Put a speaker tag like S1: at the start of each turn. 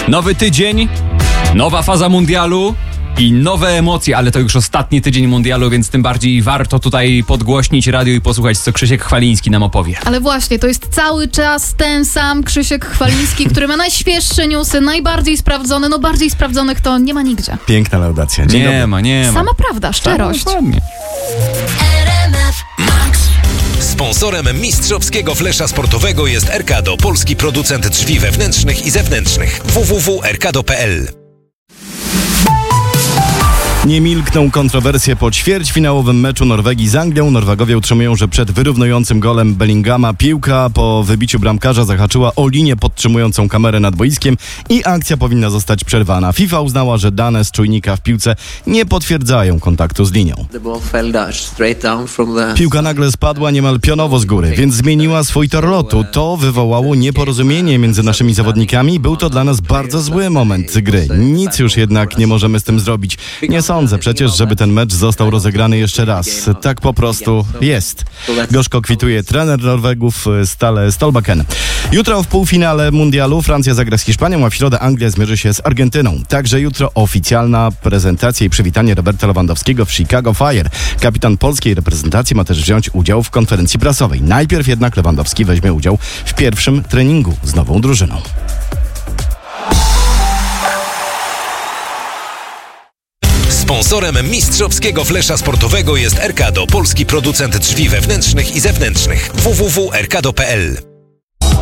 S1: Nowy tydzień, nowa faza mundialu i nowe emocje, ale to już ostatni tydzień mundialu, więc tym bardziej warto tutaj podgłośnić radio i posłuchać, co Krzysiek Chwaliński nam opowie.
S2: Ale właśnie, to jest cały czas ten sam Krzysiek Chwaliński, który ma najświeższe newsy, najbardziej sprawdzone, no bardziej sprawdzonych to nie ma nigdzie.
S3: Piękna laudacja.
S1: Nie ma.
S2: Sama prawda, szczerość.
S1: Dokładnie.
S4: Sponsorem mistrzowskiego flesza sportowego jest Erkado, polski producent drzwi wewnętrznych i zewnętrznych. www.erkado.pl.
S3: Nie milkną kontrowersje po ćwierćfinałowym meczu Norwegii z Anglią. Norwegowie utrzymują, że przed wyrównującym golem Bellingama piłka po wybiciu bramkarza zahaczyła o linię podtrzymującą kamerę nad boiskiem i akcja powinna zostać przerwana. FIFA uznała, że dane z czujnika w piłce nie potwierdzają kontaktu z linią. Piłka nagle spadła niemal pionowo z góry, więc zmieniła swój tor lotu. To wywołało nieporozumienie między naszymi zawodnikami. Był to dla nas bardzo zły moment gry. Nic już jednak nie możemy z tym zrobić. Nie sądzę przecież, żeby ten mecz został rozegrany jeszcze raz. Tak po prostu jest. Gorzko kwituje trener Norwegów Stale Stolbakken. Jutro w półfinale mundialu Francja zagra z Hiszpanią, a w środę Anglia zmierzy się z Argentyną. Także jutro oficjalna prezentacja i przywitanie Roberta Lewandowskiego w Chicago Fire. Kapitan polskiej reprezentacji ma też wziąć udział w konferencji prasowej. Najpierw jednak Lewandowski weźmie udział w pierwszym treningu z nową drużyną.
S4: Sponsorem mistrzowskiego flesza sportowego jest Erkado, polski producent drzwi wewnętrznych i zewnętrznych. www.erkado.pl.